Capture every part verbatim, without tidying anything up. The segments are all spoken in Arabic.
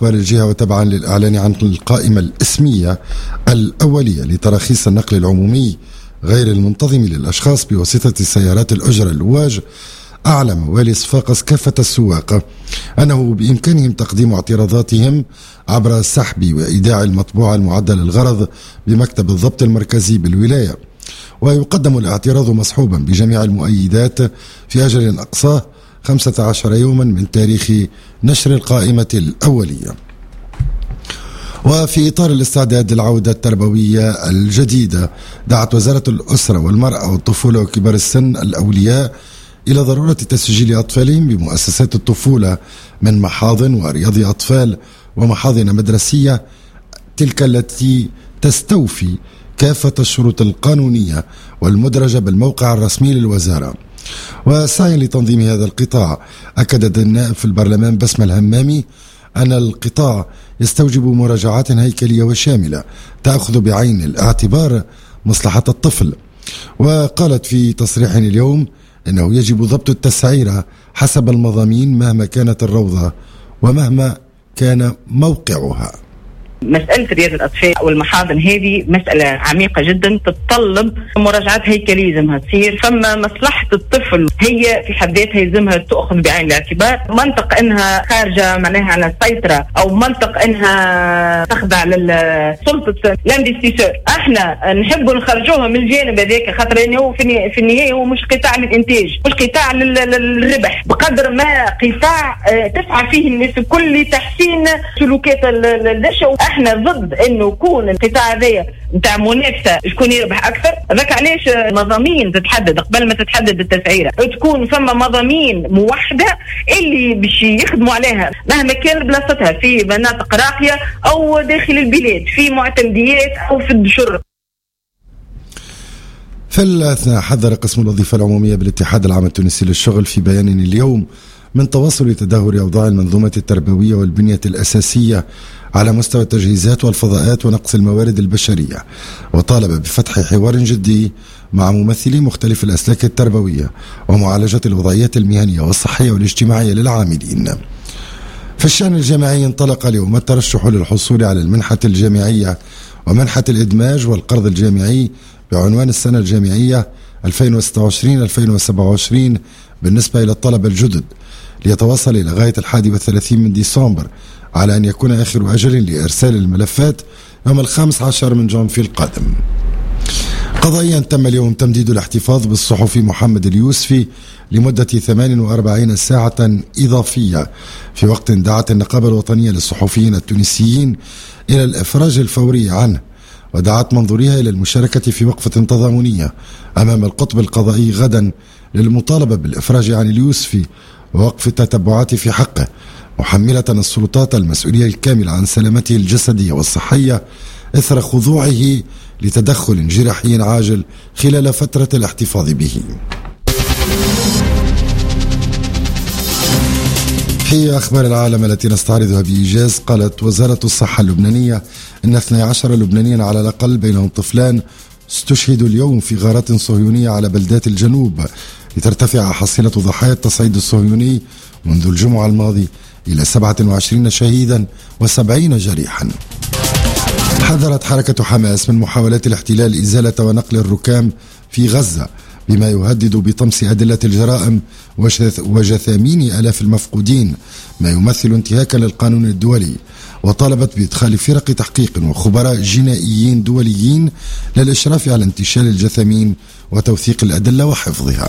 أخبار الجهة وتبعا للإعلان عن القائمة الإسمية الأولية لتراخيص النقل العمومي غير المنتظم للأشخاص بواسطة سيارات الأجرة اللواج، أعلم والي صفاقس كافة السواق أنه بإمكانهم تقديم اعتراضاتهم عبر سحب وإيداع المطبوعة المعدة للغرض بمكتب الضبط المركزي بالولاية، ويقدم الاعتراض مصحوبا بجميع المؤيدات في أجل أقصاه خمسة عشر يوما من تاريخ نشر القائمة الأولية. وفي إطار الاستعداد للعودة التربوية الجديدة، دعت وزارة الأسرة والمرأة والطفولة وكبار السن الأولياء إلى ضرورة تسجيل أطفالهم بمؤسسات الطفولة من محاضن ورياض أطفال ومحاضن مدرسية، تلك التي تستوفي كافة الشروط القانونية والمدرجة بالموقع الرسمي للوزارة. وسعيا لتنظيم هذا القطاع، أكدت النائب في البرلمان بسمة الهمامي أن القطاع يستوجب مراجعات هيكلية وشاملة تأخذ بعين الاعتبار مصلحة الطفل. وقالت في تصريح اليوم أنه يجب ضبط التسعيرة حسب المضامين مهما كانت الروضة ومهما كان موقعها. مسألة رياض الأطفال والمحاضن هذه مسألة عميقة جدا تتطلب مراجعات هيكلية لازمها تصير، فما مصلحة الطفل هي في حد ذاتها يلزمها تأخذ بعين الاعتبار. منطق انها خارجة معناها عن السيطرة او منطق انها تخضع للسلطة لاندستيسور، احنا نحب نخرجوها من الجانب هذاك، خاطر انه هو في النهاية هو مش قطاع للإنتاج، مش قطاع للربح، بقدر ما قطاع تسعى فيه الناس الكل لتحسين سلوكات الدشة. احنا ضد انه يكون القطاع هذايا نتاع منافسه شكون يربح اكثر. ذاك علاش مضامين تتحدد قبل ما تتحدد التسعيره، تكون فما مضامين موحده اللي باش يخدموا عليها مهما كان بلاصتها في مناطق راقيه او داخل البلاد، في معتمديات او في الدشر. في الأثناء حذر قسم الوظيفة العمومية بالاتحاد العام التونسي للشغل في بيان اليوم من تواصل تدهور أوضاع المنظومة التربوية والبنية الأساسية على مستوى التجهيزات والفضاءات ونقص الموارد البشرية، وطالب بفتح حوار جدي مع ممثلي مختلف الأسلاك التربوية ومعالجة الوضعيات المهنية والصحية والاجتماعية للعاملين. في الشأن الجامعي انطلق اليوم الترشح للحصول على المنحة الجامعية ومنحة الإدماج والقرض الجامعي بعنوان السنة الجامعية ألفين وستة وعشرين ألفين وسبعة وعشرين بالنسبة إلى الطلبة الجدد، ليتواصل إلى غاية الحادي والثلاثين من ديسمبر، على أن يكون آخر أجل لإرسال الملفات يوم الخامس عشر من جانفي القادم. قضائيا تم اليوم تمديد الاحتفاظ بالصحفي محمد اليوسفي لمدة ثمانية وأربعين ساعة إضافية، في وقت دعت النقابة الوطنية للصحفيين التونسيين إلى الإفراج الفوري عنه، ودعت منظوريها إلى المشاركة في وقفة تضامنية أمام القطب القضائي غدا للمطالبة بالإفراج عن اليوسفي ووقف التتبعات في حقه، محملة السلطات المسؤولية الكاملة عن سلامته الجسدية والصحية إثر خضوعه لتدخل جراحي عاجل خلال فترة الاحتفاظ به. في أخبار العالم التي نستعرضها بإيجاز، قالت وزارة الصحة اللبنانية إن اثني عشر لبنانيا على الأقل بينهم طفلان استشهدوا اليوم في غارات صهيونية على بلدات الجنوب، لترتفع حصيلة ضحايا التصعيد الصهيوني منذ الجمعة الماضي إلى سبعة وعشرين شهيدا وسبعين جريحا. حذرت حركة حماس من محاولات الاحتلال إزالة ونقل الركام في غزة، بما يهدد بطمس أدلة الجرائم وجثامين آلاف المفقودين، ما يمثل انتهاكا للقانون الدولي، وطالبت بإدخال فرق تحقيق وخبراء جنائيين دوليين للإشراف على انتشال الجثامين وتوثيق الأدلة وحفظها.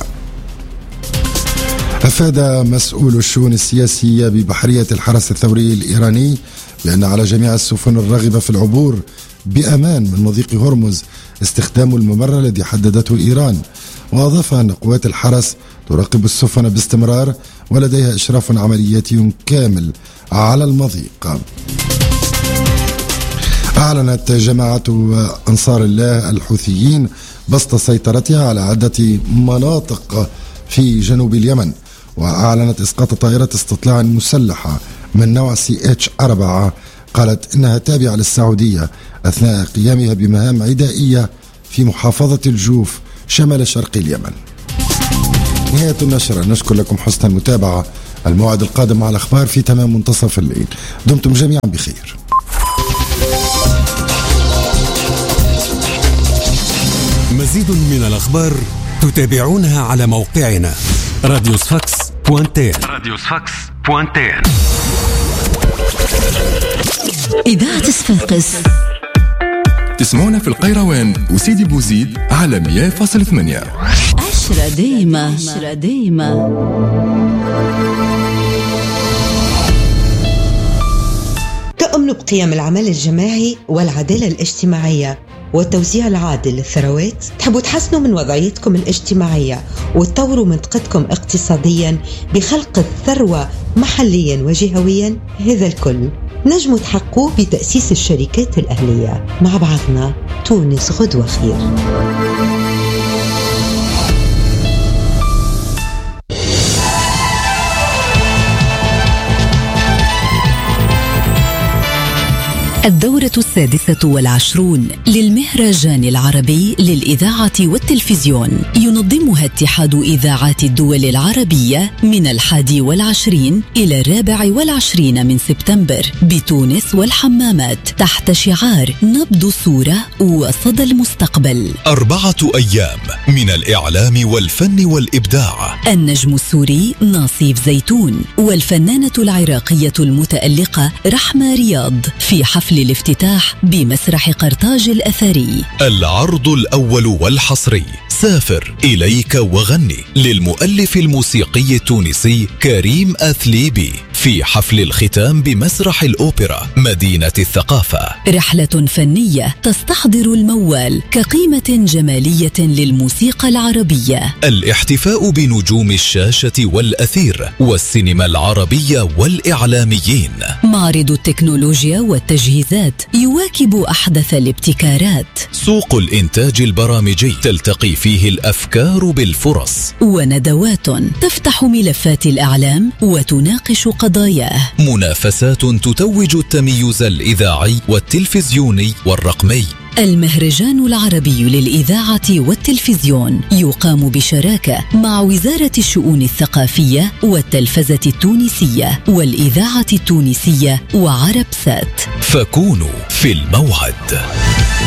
أفاد مسؤول الشؤون السياسية ببحرية الحرس الثوري الإيراني بأن على جميع السفن الراغبة في العبور بأمان من مضيق هرمز استخدام الممر الذي حددته إيران، وأضاف أن قوات الحرس تراقب السفن باستمرار ولديها إشراف عملياتي كامل على المضيق. أعلنت جماعة أنصار الله الحوثيين بسط سيطرتها على عدة مناطق في جنوب اليمن، وأعلنت إسقاط طائرة استطلاع مسلحة من نوع سي اتش أربعة قالت إنها تابعة للسعودية أثناء قيامها بمهام عدائية في محافظة الجوف شمال شرق اليمن. نهاية النشرة، نشكر لكم حسن المتابعة الموعد القادم مع الأخبار في تمام منتصف الليل. دمتم جميعا بخير. مزيد من الأخبار تتابعونها على موقعنا راديو صفاقس دوت تي. راديو صفاقس دوت تي. إذاعة صفاقس تسمعونا في القيروان وسيدي بوزيد على مية فاصلة ثمانية. عشرة دايمة عشرة دايمة. تؤمن بقيم العمل الجماعي والعدالة الاجتماعية والتوزيع العادل للثروات؟ تحبوا تحسنوا من وضعيتكم الاجتماعية وتطوروا منطقتكم اقتصاديا بخلق الثروة محليا وجهويا؟ هذا الكل نجموا تحققوه بتأسيس الشركات الأهلية. مع بعضنا تونس غدوة خير. الدورة السادسة والعشرون للمهرجان العربي للإذاعة والتلفزيون ينظمها اتحاد إذاعات الدول العربية من الحادي والعشرين إلى الرابع والعشرين من سبتمبر بتونس والحمامات تحت شعار نبض الصورة وصدى المستقبل. أربعة أيام من الإعلام والفن والإبداع. النجم السوري ناصيف زيتون والفنانة العراقية المتألقة رحمة رياض في حفل الافتتاح بمسرح قرطاج الأثري. العرض الأول والحصري سافر إليك وغني للمؤلف الموسيقي التونسي كريم أثليبي في حفل الختام بمسرح الأوبرا مدينة الثقافة. رحلة فنية تستحضر الموال كقيمة جمالية للموسيقى العربية. الاحتفاء بنجوم الشاشة والأثير والسينما العربية والإعلاميين. معرض التكنولوجيا والتجهيزات يواكب أحدث الابتكارات. سوق الإنتاج البرامجي تلتقي فيه الأفكار بالفرص. وندوات تفتح ملفات الإعلام وتناقش قضاياه. منافسات تتوج التميز الإذاعي والتلفزيوني والرقمي. المهرجان العربي للإذاعة والتلفزيون يقام بشراكة مع وزارة الشؤون الثقافية والتلفزة التونسية والإذاعة التونسية وعرب سات. فكونوا في الموعد.